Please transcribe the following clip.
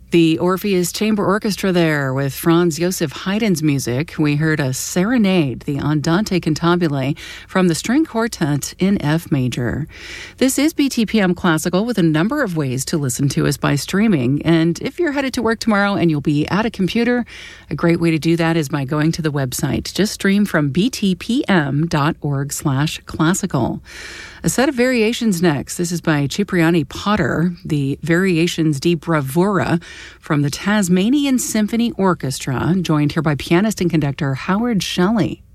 The Orpheus Chamber Orchestra there with Franz Josef Haydn's music. We heard a serenade, the Andante Cantabile, from the string quartet in F major. This is BTPM Classical with a number of ways to listen to us by streaming. And if you're headed to work tomorrow and you'll be at a computer, a great way to do that is by going to the website. Just stream from btpm.org/classical. A set of variations next. This is by Cipriani Potter, the Variations di Bravura from the Tasmanian Symphony Orchestra, joined here by pianist and conductor Howard Shelley.